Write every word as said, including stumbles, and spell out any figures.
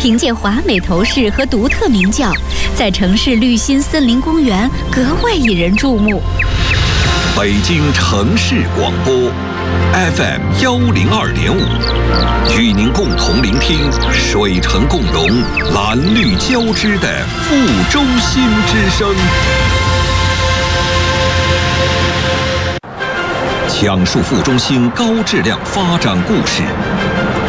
凭借华美头饰和独特鸣叫，在城市绿心森林公园格外引人注目。 北京城市广播 F M 幺零二点五，与您共同聆听水城共融、蓝绿交织的副中心之声。讲述副中心高质量发展故事，